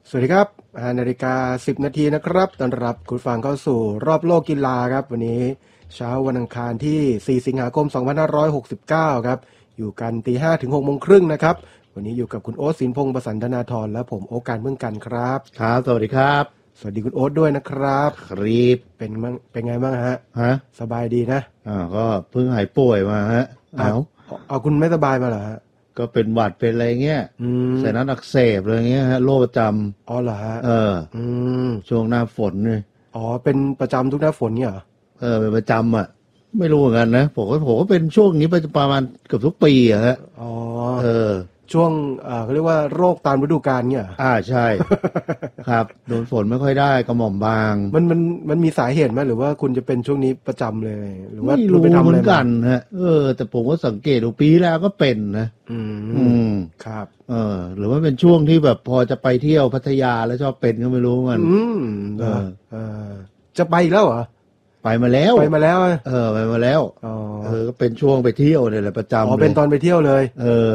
สวัสดีครับ5:10 นาทีนะครับต้อนรับคุณฟังเข้าสู่รอบโลกกีฬาครับวันนี้เช้าวันอังคารที่4สิงหาคม2569ครับอยู่กันตี 5 ถึง 6 โมงครึ่งนะครับวันนี้อยู่กับคุณโอ๊ตสินพงษ์ประสันธนาธรและผมโอ๊ตการเมืองกันครับครับสวัสดีครับสวัสดีคุณโอ๊ตด้วยนะครับครับเป็นไงบ้างฮะสบายดีนะก็เพิ่งหายป่วยมาฮะเอาคุณไม่สบายมาเหรอฮะก็เป็นหวัดเป็นอะไรเงี้ยใส่นัดอักเสบอะไรเงี้ยฮะโรคประจำอ๋อเหรอฮะช่วงหน้าฝนเนี่ยอ๋อเป็นประจำทุกหน้าฝนเนี่ยเหรอเป็นประจำอ่ะไม่รู้เหมือนกันนะผมก็เป็นช่วงนี้ประมาณเกือบทุกปีอะฮะอ๋อช่วงเขาเรียกว่าโรคตามฤดูกาลเนี่ยใช่ ครับโดนฝนไม่ค่อยได้กระหม่อมบางมันมีสาเหตุไหมหรือว่าคุณจะเป็นช่วงนี้ประจำเลยหรือว่าไม่รู้เหมือนกันฮะแต่ผมก็สังเกตดูปีแล้วก็เป็นนะครับหรือว่าเป็นช่วงที่แบบพอจะไปเที่ยวพัทยาแล้วชอบเป็นก็ไม่รู้มันจะไปแล้วเหรอไปมาแล้วไปมาแล้วไปมาแล้วก็เป็นช่วงไปเที่ยวเนี่ยแหละประจำเลยเป็นตอนไปเที่ยวเลย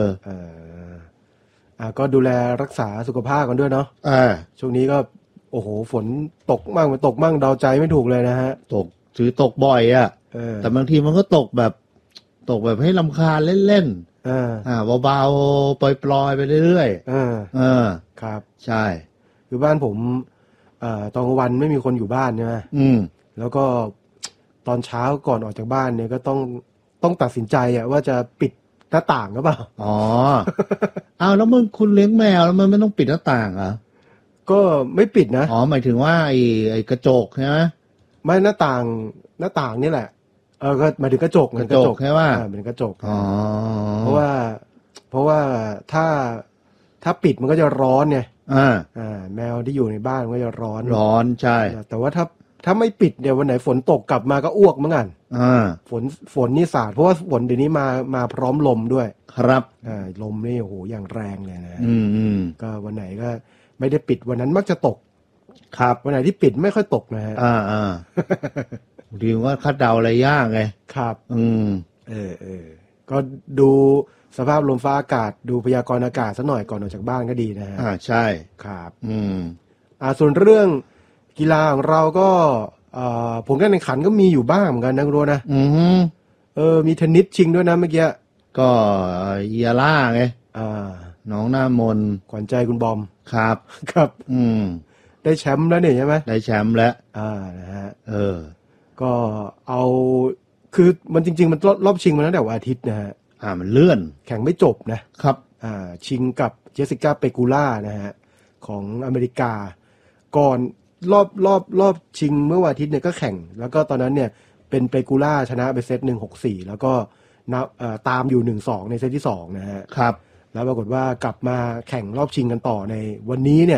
ก็ดูแลรักษาสุขภาพกันด้วยเนาะช่วงนี้ก็โอ้โหฝนตกมั่งไม่ตกมั่งเดาใจไม่ถูกเลยนะฮะตกบ่อยแต่บางทีมันก็ตกแบบให้รำคาญเล่นๆเบาๆปล่อยๆไปเรื่อยๆครับใช่คือบ้านผมตอนกลางวันไม่มีคนอยู่บ้านใช่ไหมแล้วก็ตอนเช้าก่อนออกจากบ้านเนี่ยก็ต้องตัดสินใจว่าจะปิดหน้าต่างหรือเปล่าแล้วคุณเลี้ยงแมวแล้วมันไม่ต้องปิดหน้าต่างเหรอก็ไม่ปิดนะหมายถึงว่าไอ้กระจกใช่ไหมไม่หน้าต่างนี่แหละก็หมายถึงกระจกใช่ว่าเป็นกระจกเพราะว่าถ้าปิดมันก็จะร้อนไงแมวที่อยู่ในบ้านมันก็จะร้อนใช่แต่ว่าถ้าไม่ปิดเดี๋ยววันไหนฝนตกกลับมาก็อ้วกเหมือนกันฝนนี่สาดเพราะว่าฝนเดี๋ยวนี้มาพร้อมลมด้วยครับลมนี่โอ้โหอย่างแรงเลยนะก็วันไหนก็ไม่ได้ปิดวันนั้นมักจะตกครับวันไหนที่ปิดไม่ค่อยตกนะฮะดีว่าคาดเดาอะไรยากไงครับก็ดูสภาพลมฟ้าอากาศดูพยากรณ์อากาศซะหน่อยก่อนออกจากบ้านก็ดีนะฮะใช่ครับส่วนเรื่องกีฬาของเราก็ผลการแข่งขันก็มีอยู่บ้างเหมือนกันนะคุณรู้นะมีเทนนิสชิงด้วยนะเมื่อกี้ก็ยาล่าไงน้องหน้ามนขวัญใจคุณบอมครับครับได้แชมป์แล้วเนี่ยใช่ไหมได้แชมป์แล้วนะฮะก็เอาคือมันจริงๆมันรอบชิงมาตั้งแต่วันอาทิตย์นะฮะมันเลื่อนแข่งไม่จบนะครับชิงกับเจสสิก้าเปกูล่านะฮะของอเมริกาก่อนรอบชิงเมื่อวันอาทิตย์เนี่ยก็แข่งแล้วก็ตอนนั้นเนี่ยเป็นเปกูล่าชนะไปเซต 1-6-4 แล้วก็ตามอยู่ 1-2 ในเซตที่2นะฮะครับแล้วปรากฏว่ากลับมาแข่งรอบชิงกันต่อในวันนี้เนี่ย